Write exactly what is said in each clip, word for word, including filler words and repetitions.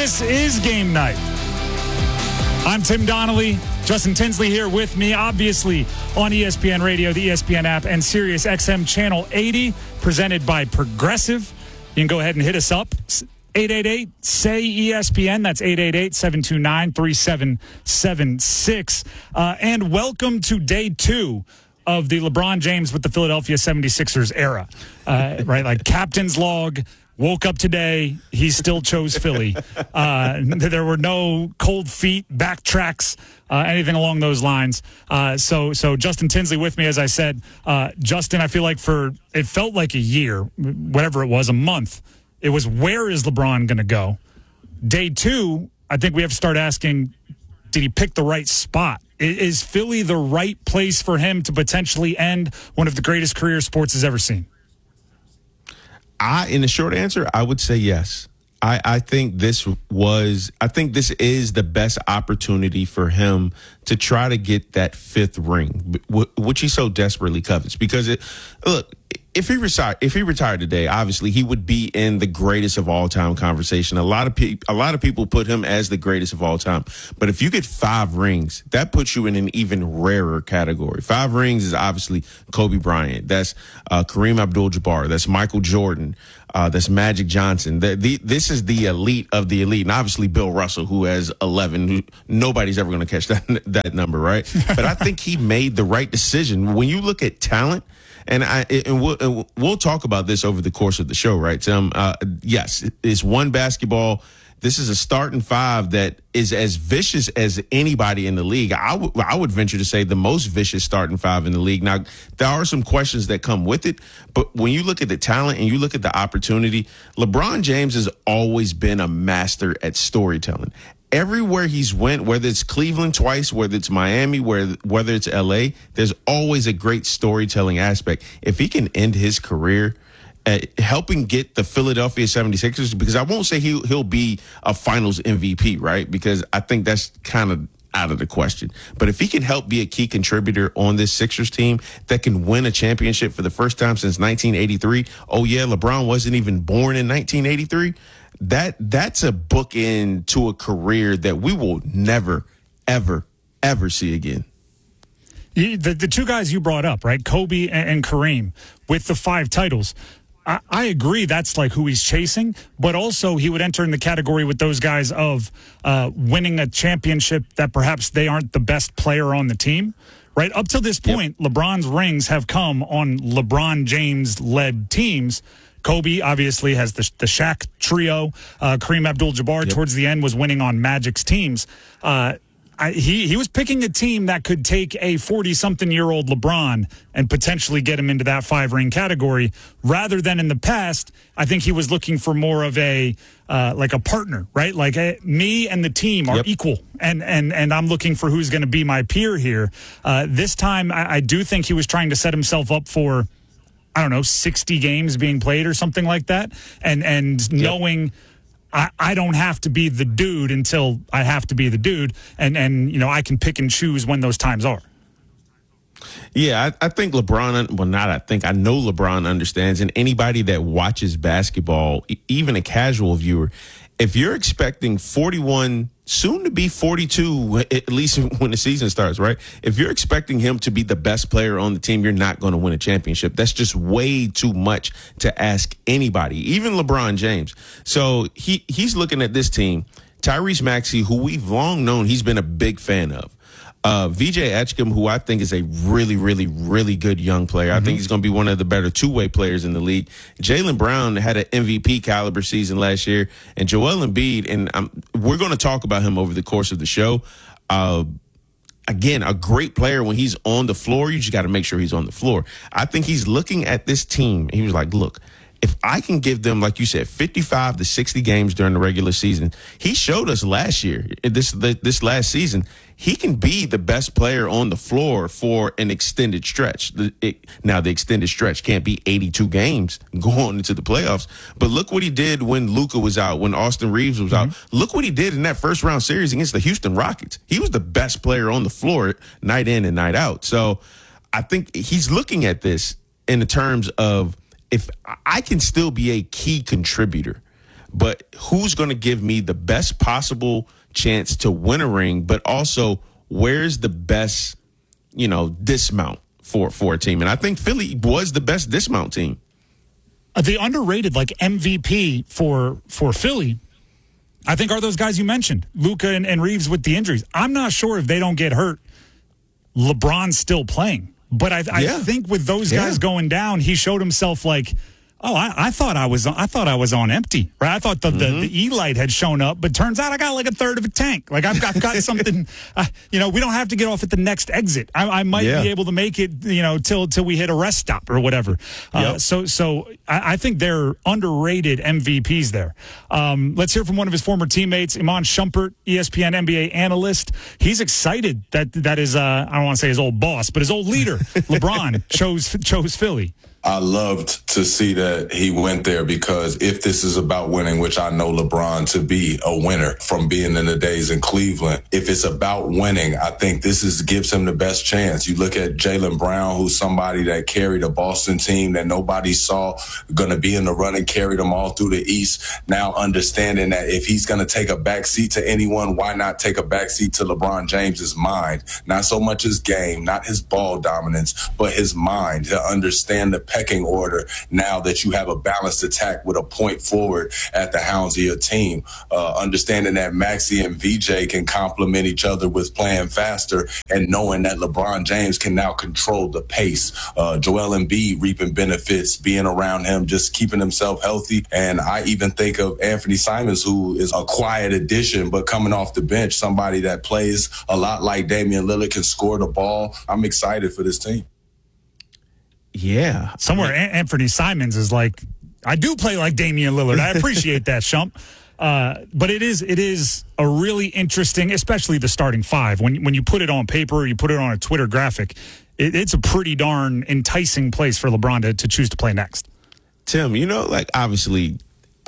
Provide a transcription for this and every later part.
This is game night. I'm Tim Donnelly. Justin Tinsley here with me, obviously on E S P N Radio, the E S P N app, and Sirius X M Channel eighty, presented by Progressive. You can go ahead and hit us up. eight eight eight, S A Y, E S P N. That's eight eight eight, seven two nine, three seven seven six. Uh, and welcome to day two of the LeBron James with the Philadelphia seventy-sixers era. Uh, right, like captain's log. Woke up today, he still chose Philly. Uh, there were no cold feet, backtracks, uh, anything along those lines. Uh, so, so Justin Tinsley with me, as I said. Uh, Justin, I feel like for it felt like a year, whatever it was, a month. It was, where is LeBron going to go? Day two, I think we have to start asking, did he pick the right spot? Is Philly the right place for him to potentially end one of the greatest careers sports has ever seen? I, in the short answer, I would say yes. I, I think this was, I think this is the best opportunity for him to try to get that fifth ring, which he so desperately covets. Because it, look, if he retired, if he retired today, obviously he would be in the greatest of all time conversation. A lot of people, a lot of people put him as the greatest of all time. But if you get five rings, that puts you in an even rarer category. Five rings is obviously Kobe Bryant. That's uh, Kareem Abdul-Jabbar. That's Michael Jordan. Uh, that's Magic Johnson. The, the, this is the elite of the elite. And obviously Bill Russell, who has eleven. Who, nobody's ever going to catch that, that number, right? But I think he made the right decision. When you look at talent, and I and we'll, and we'll talk about this over the course of the show, right, Tim? Uh, yes, it's one basketball. This is a starting five that is as vicious as anybody in the league. I, w- I would venture to say the most vicious starting five in the league. Now, there are some questions that come with it, but when you look at the talent and you look at the opportunity, LeBron James has always been a master at storytelling. Everywhere he's went, whether it's Cleveland twice, whether it's Miami, whether, whether it's L A, there's always a great storytelling aspect. If he can end his career at helping get the Philadelphia seventy-sixers, because I won't say he'll, he'll be a finals M V P, right? Because I think that's kind of out of the question. But if he can help be a key contributor on this Sixers team that can win a championship for the first time since nineteen eighty-three, oh yeah, LeBron wasn't even born in nineteen eighty-three. That that's a bookend to a career that we will never, ever, ever see again. The, the two guys you brought up, right, Kobe and, and Kareem, with the five titles, I, I agree that's like who he's chasing, but also he would enter in the category with those guys of uh, winning a championship that perhaps they aren't the best player on the team. Right up till this point, yep. LeBron's rings have come on LeBron James-led teams. Kobe obviously has the, the Shaq trio. Uh, Kareem Abdul-Jabbar yep. towards the end was winning on Magic's teams. Uh, I, he, he was picking a team that could take a forty-something-year-old LeBron and potentially get him into that five-ring category, rather than in the past, I think he was looking for more of a uh, like a partner, right? Like a, me and the team are yep. equal, and, and, and I'm looking for who's going to be my peer here. Uh, this time, I, I do think he was trying to set himself up for, I don't know, sixty games being played or something like that. And and yep. knowing I, I don't have to be the dude until I have to be the dude. And, and you know, I can pick and choose when those times are. Yeah, I, I think LeBron, well, not I think, I know LeBron understands. And anybody that watches basketball, even a casual viewer, if you're expecting forty-one, soon to be forty-two, at least when the season starts, right? If you're expecting him to be the best player on the team, you're not going to win a championship. That's just way too much to ask anybody, even LeBron James. So he he's looking at this team. Tyrese Maxey, who we've long known he's been a big fan of. Uh, V J Etchcom, who I think is a really, really, really good young player. Mm-hmm. I think he's going to be one of the better two-way players in the league. Jaylen Brown had an M V P caliber season last year. And Joel Embiid, and I'm, we're going to talk about him over the course of the show. Uh, again, a great player when he's on the floor. You just got to make sure he's on the floor. I think he's looking at this team. He was like, look, if I can give them, like you said, fifty-five to sixty games during the regular season, he showed us last year, this this last season, he can be the best player on the floor for an extended stretch. The, it, now, the extended stretch can't be eighty-two games going into the playoffs, but look what he did when Luka was out, when Austin Reeves was mm-hmm. out. Look what he did in that first round series against the Houston Rockets. He was the best player on the floor night in and night out. So I think he's looking at this in the terms of, if I can still be a key contributor, but who's going to give me the best possible chance to win a ring, but also where's the best, you know, dismount for, for a team. And I think Philly was the best dismount team. The underrated, like, M V P for for Philly, I think, are those guys you mentioned, Luka and, and Reeves with the injuries. I'm not sure if they don't get hurt, LeBron's still playing. But I, I yeah. think with those guys yeah. going down, he showed himself like, oh, I, I thought I was I thought I was on empty, right? I thought the, mm-hmm. the, the E-light had shown up, but turns out I got like a third of a tank. Like I've got, got something, uh, you know, we don't have to get off at the next exit. I, I might yeah. be able to make it, you know, till till we hit a rest stop or whatever. Uh, yep. So so I, I think they're underrated M V Ps there. Um, let's hear from one of his former teammates, Iman Shumpert, E S P N N B A analyst. He's excited that that is, uh, I don't want to say his old boss, but his old leader, LeBron, chose chose Philly. I loved to see that he went there because if this is about winning, which I know LeBron to be a winner from being in the days in Cleveland, if it's about winning, I think this is gives him the best chance. You look at Jaylen Brown, who's somebody that carried a Boston team that nobody saw going to be in the running, carried them all through the East. Now understanding that if he's going to take a backseat to anyone, why not take a backseat to LeBron James's mind? Not so much his game, not his ball dominance, but his mind to understand the pecking order now that you have a balanced attack with a point forward at the helm of your team. Uh, understanding that Maxey and V J can complement each other with playing faster and knowing that LeBron James can now control the pace. Uh, Joel Embiid reaping benefits, being around him, just keeping himself healthy. And I even think of Anthony Simons, who is a quiet addition, but coming off the bench, somebody that plays a lot like Damian Lillard, can score the ball. I'm excited for this team. Yeah. Somewhere I mean, Anthony Simons is like, I do play like Damian Lillard. I appreciate that, Shump. Uh, but it is it is a really interesting, especially the starting five. When, when you put it on paper or you put it on a Twitter graphic, it, it's a pretty darn enticing place for LeBron to, to choose to play next. Tim, you know, like, obviously,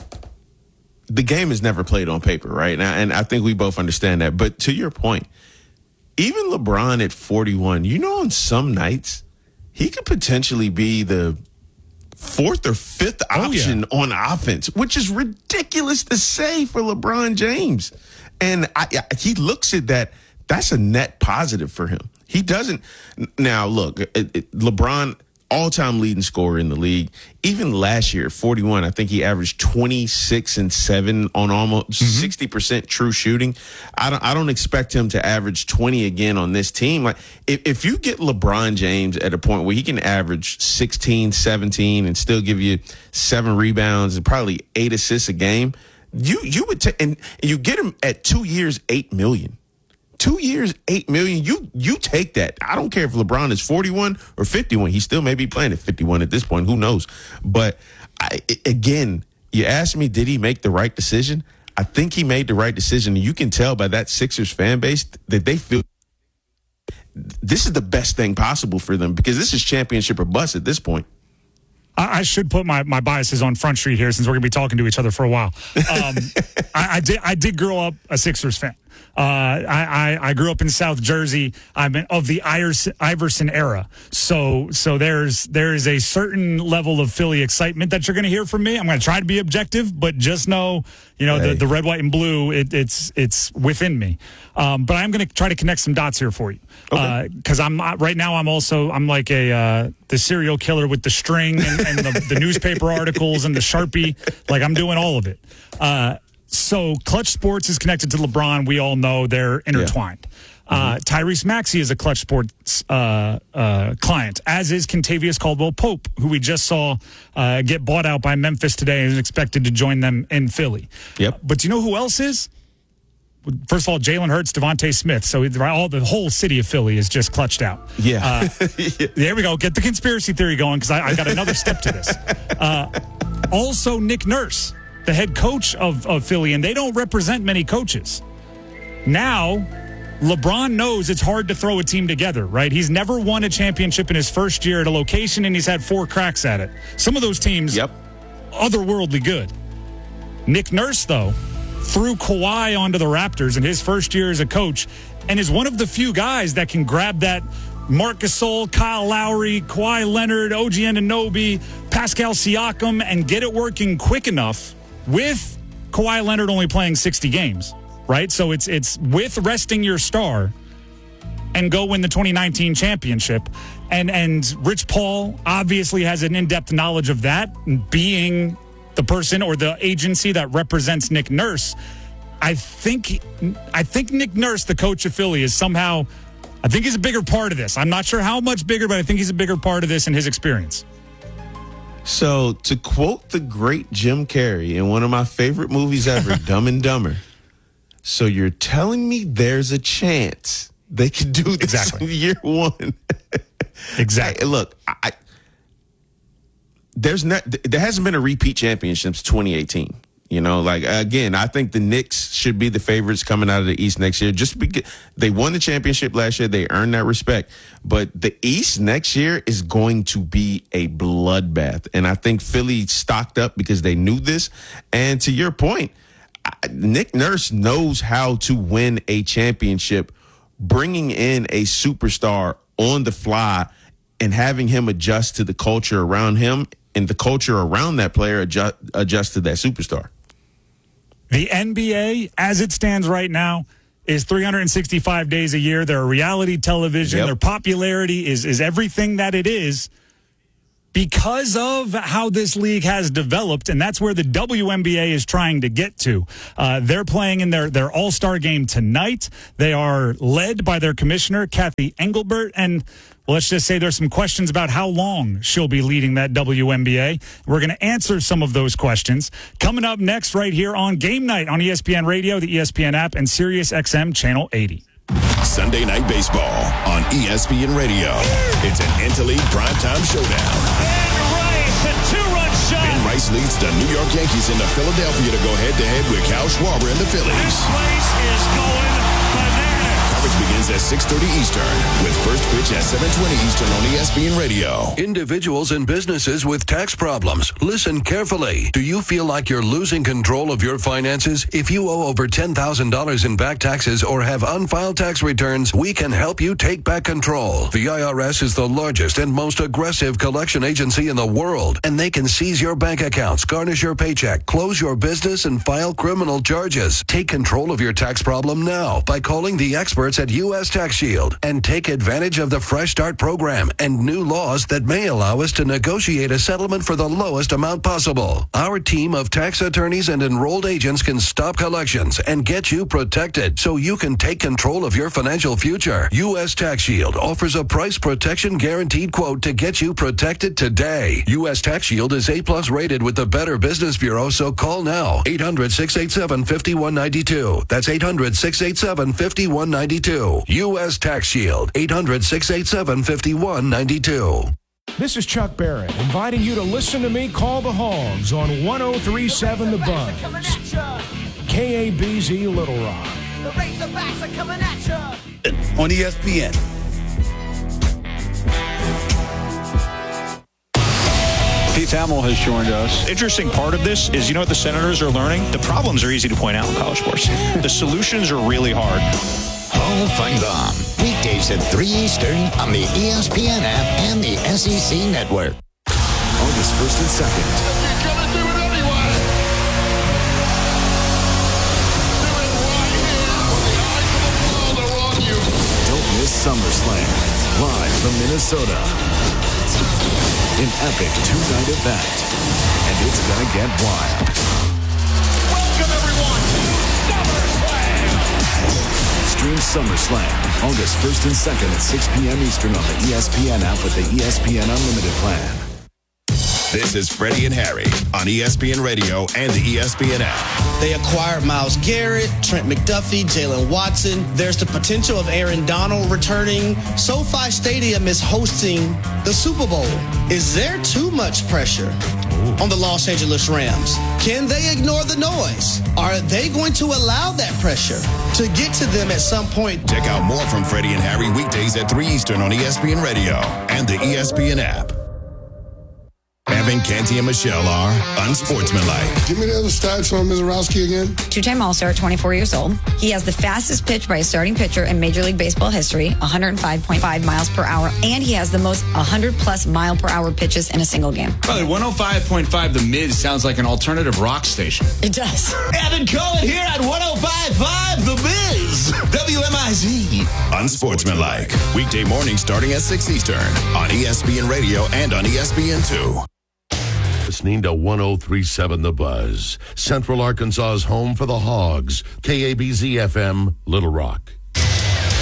the game is never played on paper, right? And I, and I think we both understand that. But to your point, even LeBron at forty-one, you know, on some nights, he could potentially be the fourth or fifth option oh, yeah. on offense, which is ridiculous to say for LeBron James. And I, I, he looks at that. That's a net positive for him. He doesn't. Now, look, it, it, LeBron, all-time leading scorer in the league. Even last year, forty-one, I think he averaged twenty-six and seven on almost mm-hmm. sixty percent true shooting. I don't I don't expect him to average twenty again on this team. Like if, if you get LeBron James at a point where he can average sixteen, seventeen and still give you seven rebounds and probably eight assists a game, you you would take and you get him at two years, eight million. Two years, eight million. You you take that. I don't care if LeBron is forty-one or fifty-one. He still may be playing at fifty-one at this point. Who knows? But I, again, you asked me, did he make the right decision? I think he made the right decision. You can tell by that Sixers fan base that they feel this is the best thing possible for them because this is championship or bust at this point. I should put my, my biases on Front Street here since we're going to be talking to each other for a while. Um, I, I did I did grow up a Sixers fan. Uh, I, I I grew up in South Jersey. I'm of the Iverson era, so so there's there is a certain level of Philly excitement that you're going to hear from me. I'm going to try to be objective, but just know, you know, hey. the, the red, white, and blue. It, it's it's within me. Um, but I'm going to try to connect some dots here for you, because okay. uh, I'm right now. I'm also I'm like a uh, the serial killer with the string and, and the, the newspaper articles and the Sharpie. Like I'm doing all of it. Uh, So Clutch Sports is connected to LeBron. We all know they're intertwined. Yeah. Mm-hmm. Uh, Tyrese Maxey is a Clutch Sports uh, uh, client, as is Kentavious Caldwell-Pope, who we just saw uh, get bought out by Memphis today and is expected to join them in Philly. Yep. Uh, but do you know who else is? First of all, Jalen Hurts, Devontae Smith. So all the whole city of Philly is just clutched out. Yeah. Uh, yeah. There we go. Get the conspiracy theory going because I, I got another step to this. Uh, also, Nick Nurse, the head coach of, of Philly, and they don't represent many coaches. Now, LeBron knows it's hard to throw a team together, right? He's never won a championship in his first year at a location, and he's had four cracks at it. Some of those teams, yep. otherworldly good. Nick Nurse, though, threw Kawhi onto the Raptors in his first year as a coach and is one of the few guys that can grab that Marc Gasol, Kyle Lowry, Kawhi Leonard, O G Anunoby, Pascal Siakam, and get it working quick enough with Kawhi Leonard only playing sixty games, right? So it's it's with resting your star and go win the twenty nineteen championship. And and Rich Paul obviously has an in-depth knowledge of that, being the person or the agency that represents Nick Nurse. I think I think Nick Nurse, the coach of Philly, is somehow, I think he's a bigger part of this. I'm not sure how much bigger, but I think he's a bigger part of this in his experience. So, to quote the great Jim Carrey in one of my favorite movies ever, Dumb and Dumber, so you're telling me there's a chance they could do this exactly. in year one? Exactly. Hey, look, I, there's not, there hasn't been a repeat championship since twenty eighteen. You know, like, again, I think the Knicks should be the favorites coming out of the East next year. Just because they won the championship last year, they earned that respect. But the East next year is going to be a bloodbath. And I think Philly stocked up because they knew this. And to your point, Nick Nurse knows how to win a championship, bringing in a superstar on the fly and having him adjust to the culture around him, and the culture around that player adjust, adjust to that superstar. The N B A, as it stands right now, is three hundred sixty-five days a year. They're reality television. Yep. Their popularity is, is everything that it is because of how this league has developed, and that's where the W N B A is trying to get to. Uh, they're playing in their, their all-star game tonight. They are led by their commissioner, Kathy Engelbert, and let's just say there's some questions about how long she'll be leading that W N B A. We're going to answer some of those questions. Coming up next right here on Game Night on E S P N Radio, the E S P N app, and Sirius X M Channel eighty. Sunday Night Baseball on E S P N Radio. It's an Interleague primetime showdown. Ben Rice, a two-run shot. Ben Rice leads the New York Yankees into Philadelphia to go head-to-head with Kyle Schwarber and the Phillies. This place is going bananas. Coverage begins at six thirty Eastern with first pitch at seven twenty Eastern on E S P N Radio. Individuals and businesses with tax problems, listen carefully. Do you feel like you're losing control of your finances? If you owe over ten thousand dollars in back taxes or have unfiled tax returns, we can help you take back control. The I R S is the largest and most aggressive collection agency in the world, and they can seize your bank accounts, garnish your paycheck, close your business, and file criminal charges. Take control of your tax problem now by calling the experts at U S Tax Shield and take advantage of the Fresh Start program and new laws that may allow us to negotiate a settlement for the lowest amount possible. Our team of tax attorneys and enrolled agents can stop collections and get you protected so you can take control of your financial future. U S Tax Shield offers a price protection guaranteed quote to get you protected today. U S Tax Shield is A plus rated with the Better Business Bureau, so call now. eight hundred, six eight seven, five one nine two. That's eight hundred, six eight seven, five one nine two. U S Tax Shield, eight hundred, six eight seven, five one nine two. This is Chuck Barrett inviting you to listen to me call the Hogs on one oh three point seven The Buzz. K A B Z Little Rock. The Razorbacks are coming at you. On E S P N. Keith Hamill has joined us. Interesting part of this is, you know what the Senators are learning? The problems are easy to point out in college sports. The solutions are really hard. Hall of Fame weekdays at three Eastern on the E S P N app and the S E C network. August first and second. You're gonna do it anyway. Do it right here when the eyes of the world are on you. Don't miss SummerSlam, live from Minnesota. An epic two-night event, and it's gonna get wild. Welcome everyone to SummerSlam. Stream SummerSlam August first and second at six p.m. Eastern on the E S P N app with the E S P N Unlimited plan. This is Freddie and Harry on E S P N Radio and the E S P N app. They acquired Myles Garrett, Trent McDuffie, Jalen Watson. There's the potential of Aaron Donald returning. SoFi Stadium is hosting the Super Bowl. Is there too much pressure on the Los Angeles Rams? Can they ignore the noise? Are they going to allow that pressure to get to them at some point? Check out more from Freddie and Harry weekdays at three Eastern on E S P N Radio and the E S P N app. Evan, Canty, and Michelle are unsportsmanlike. Give me the other stats on Mizorowski again. Two-time All-Star, twenty-four years old. He has the fastest pitch by a starting pitcher in Major League Baseball history, one hundred five point five miles per hour, and he has the most one hundred plus mile per hour pitches in a single game. By the way, one oh five point five The Miz sounds like an alternative rock station. It does. Evan Cohen here at one oh five point five The Miz, W M I Z. Unsportsmanlike. Weekday morning starting at six Eastern on E S P N Radio and on E S P N two. Listening to one oh three point seven The Buzz, Central Arkansas's home for the Hogs, K A B Z F M, Little Rock.